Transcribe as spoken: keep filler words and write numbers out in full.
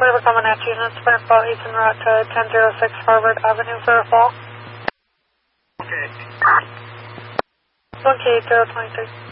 River Comanche units, Firefall East en route to ten oh six Harvard Avenue, Firefall. Okay. one K eight zero two three.